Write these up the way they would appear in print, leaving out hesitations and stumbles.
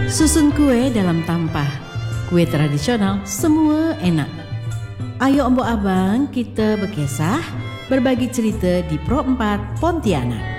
Susun kue dalam tampah. Kue tradisional semua enak. Ayo Mbok Abang kita berkisah, berbagi cerita di Pro 4 Pontianak.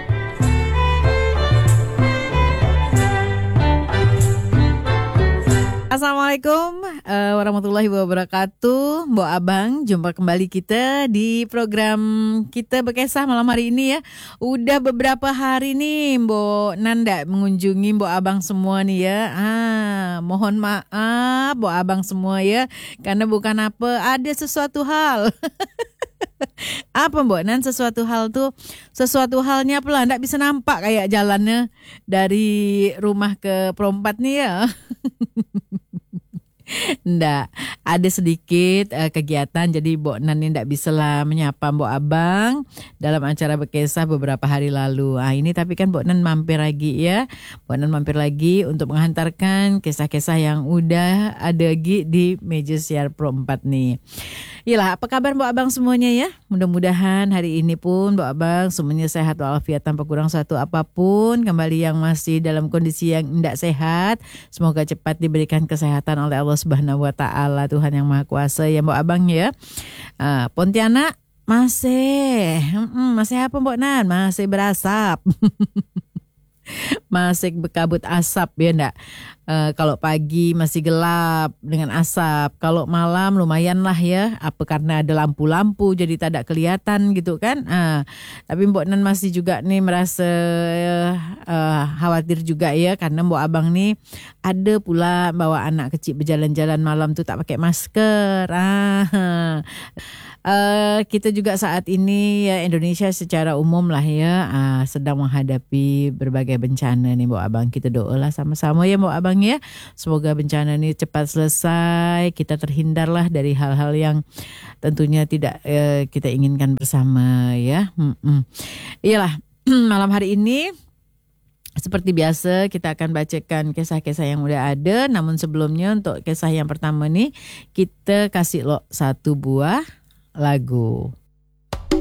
Assalamualaikum warahmatullahi wabarakatuh. Mbok Abang, jumpa kembali kita di program kita berkisah malam hari ini ya. Udah beberapa hari nih Mbok Nanda mengunjungi Mbok Abang semua nih ya. Mohon maaf Mbok Abang semua ya, karena bukan apa, ada sesuatu hal. Apa Mbok Nan, sesuatu hal tuh, sesuatu halnya pula ndak bisa nampak kayak jalannya dari rumah ke Perompat nih ya. Ndak, ada sedikit kegiatan, jadi Mbok Nan ini ndak bisa lah menyapa Mbok Abang dalam acara berkisah beberapa hari lalu. Ini tapi kan Mbok Nan mampir lagi ya. Mbok Nan mampir lagi untuk menghantarkan kisah-kisah yang udah ada di meja siar Pro 4 nih. Yalah, apa kabar Mbok Abang semuanya ya? Mudah-mudahan hari ini pun Mbok Abang semuanya sehat walafiat tanpa kurang suatu apapun. Kembali yang masih dalam kondisi yang tidak sehat, semoga cepat diberikan kesehatan oleh Allah Subhanahu wa taala, Tuhan yang Maha Kuasa ya Mbok Abang ya. Pontianak masih apa Mbok Nan? Masih berasap. Masih berkabut asap ya enggak. Kalau pagi masih gelap dengan asap, kalau malam lumayan lah ya, apa karena ada lampu-lampu jadi tak ada kelihatan gitu kan. Tapi Mbok Nan masih juga nih merasa khawatir juga ya, karena Mbok Abang nih ada pula bawa anak kecil berjalan-jalan malam tuh tak pakai masker. Kita juga saat ini ya, Indonesia secara umum lah ya sedang menghadapi berbagai bencana nih Mbok Abang. Kita doalah sama-sama ya Mbok Abang ya, semoga bencana ini cepat selesai, kita terhindarlah dari hal-hal yang tentunya tidak kita inginkan bersama ya. Iyalah, malam hari ini seperti biasa kita akan bacakan kisah-kisah yang udah ada. Namun sebelumnya untuk kisah yang pertama nih, kita kasih lo satu buah lagu.